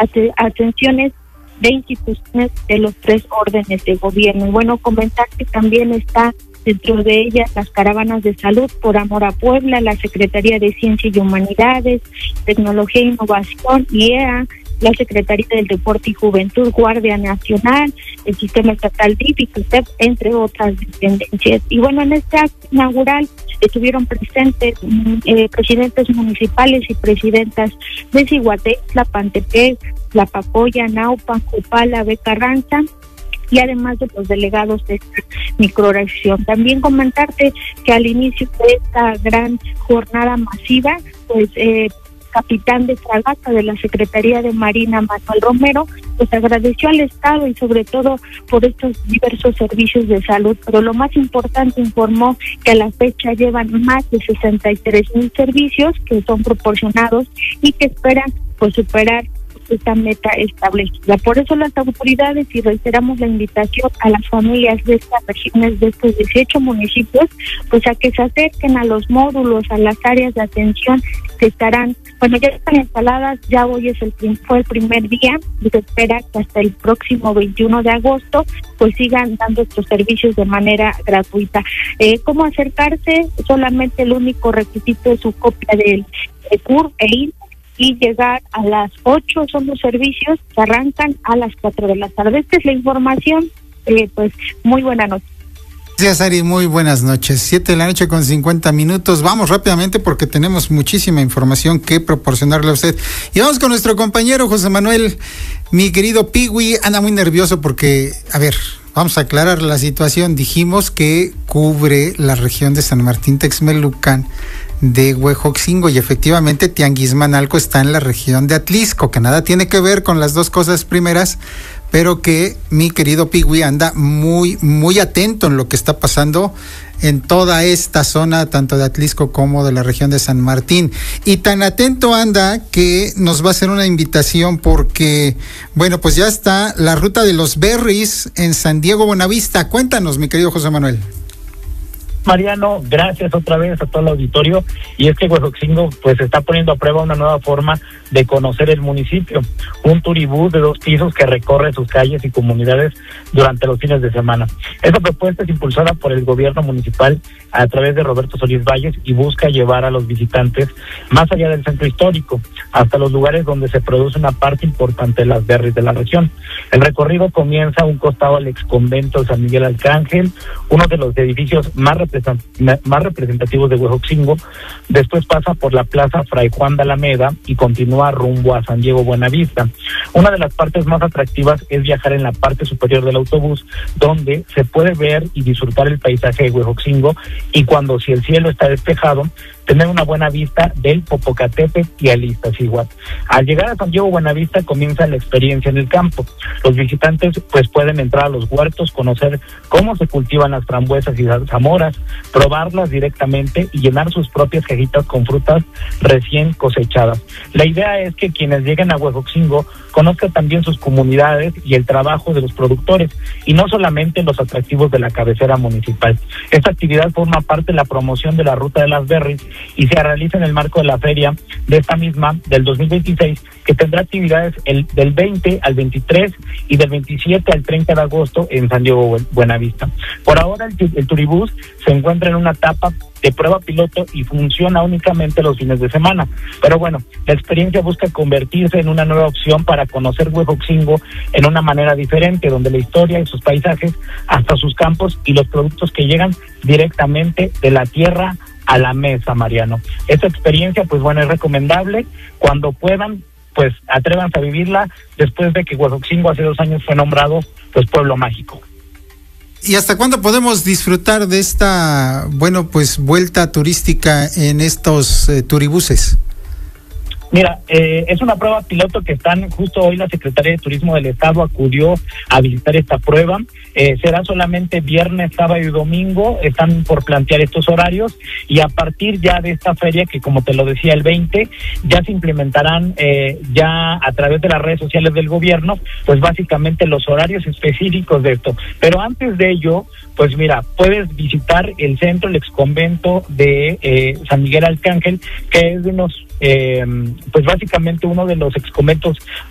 atenciones de instituciones de los 3 órdenes de gobierno. Y bueno, comentar que también está dentro de ellas las caravanas de salud por amor a Puebla, la Secretaría de Ciencia y Humanidades, Tecnología e Innovación, IEA, la Secretaría del Deporte y Juventud, Guardia Nacional, el Sistema Estatal DIF y CUTEP, entre otras dependencias. Y bueno, en este acto inaugural estuvieron presentes presidentes municipales y presidentas de Zihuatanejo, Pantepec, Tlapacoya, Naupan, Copala, Carranza, y además de los delegados de esta microrregión. También comentarte que al inicio de esta gran jornada masiva, pues capitán de fragata de la Secretaría de Marina, Manuel Romero, pues agradeció al Estado y sobre todo por estos diversos servicios de salud, pero lo más importante, informó que a la fecha llevan más de 63,000 servicios que son proporcionados y que esperan pues superar esta meta establecida. Por eso las autoridades, y reiteramos la invitación a las familias de estas regiones, de estos 18 municipios, pues a que se acerquen a los módulos, a las áreas de atención que estarán, bueno, ya están instaladas, ya hoy fue el primer día, y se espera que hasta el próximo 21 de agosto pues sigan dando estos servicios de manera gratuita. ¿Cómo acercarse? Solamente el único requisito es su copia del CUR e INE, y llegar a las 8 son los servicios que arrancan a las 4 de la tarde. Esta es la información, pues muy buena noche. Gracias, Ari, muy buenas noches. 7:50 p.m. Vamos rápidamente porque tenemos muchísima información que proporcionarle a usted. Y vamos con nuestro compañero José Manuel. Mi querido Pigui anda muy nervioso porque, a ver, vamos a aclarar la situación. Dijimos que cubre la región de San Martín Texmelucan de Huejotzingo, y efectivamente Tianguismanalco está en la región de Atlisco, que nada tiene que ver con las dos cosas primeras, pero que mi querido Pigui anda muy, muy atento en lo que está pasando en toda esta zona, tanto de Atlisco como de la región de San Martín. Y tan atento anda que nos va a hacer una invitación porque, bueno, pues ya está la ruta de los berries en San Diego, Buenavista. Cuéntanos, mi querido José Manuel. Mariano, gracias otra vez a todo el auditorio. Y es que Huejotzingo pues está poniendo a prueba una nueva forma de conocer el municipio, un turibús de 2 pisos que recorre sus calles y comunidades durante los fines de semana. Esta propuesta es impulsada por el gobierno municipal a través de Roberto Solís Valles y busca llevar a los visitantes más allá del centro histórico, hasta los lugares donde se produce una parte importante de las berries de la región. El recorrido comienza a un costado del exconvento de San Miguel Arcángel, uno de los edificios más representativos de Huejotzingo. Después pasa por la plaza Fray Juan de Alameda y continúa rumbo a San Diego Buenavista. Una de las partes más atractivas es viajar en la parte superior del autobús, donde se puede ver y disfrutar el paisaje de Huejotzingo, y cuando si el cielo está despejado, tener una buena vista del Popocatépetl y el Iztaccíhuatl. Al llegar a San Diego Buenavista comienza la experiencia en el campo. Los visitantes pues pueden entrar a los huertos, conocer cómo se cultivan las frambuesas y las zamoras, probarlas directamente y llenar sus propias cajitas con frutas recién cosechadas. La idea es que quienes lleguen a Huejotzingo conozcan también sus comunidades y el trabajo de los productores, y no solamente los atractivos de la cabecera municipal. Esta actividad forma parte de la promoción de la Ruta de las Berries y se realiza en el marco de la feria de esta misma del 2026, que tendrá actividades del 20 al 23 y del 27 al 30 de agosto en San Diego Buenavista. Por ahora el turibús se encuentra en una etapa de prueba piloto y funciona únicamente los fines de semana. Pero bueno, la experiencia busca convertirse en una nueva opción para conocer Huejotzingo en una manera diferente, donde la historia y sus paisajes, hasta sus campos y los productos que llegan directamente de la tierra a la mesa, Mariano. Esta experiencia, pues bueno, es recomendable. Cuando puedan, pues atrévanse a vivirla, después de que Huejotzingo hace 2 años fue nombrado pues pueblo mágico. ¿Y hasta cuándo podemos disfrutar de esta, bueno, pues vuelta turística en estos turibuses? Mira, es una prueba piloto que están, justo hoy la Secretaría de Turismo del Estado acudió a visitar esta prueba. Será solamente viernes, sábado y domingo, están por plantear estos horarios, y a partir ya de esta feria, que como te lo decía, el 20, ya se implementarán ya a través de las redes sociales del gobierno, pues básicamente los horarios específicos de esto. Pero antes de ello, pues mira, puedes visitar el centro, el exconvento de San Miguel Arcángel, que es de unos pues básicamente uno de los exconventos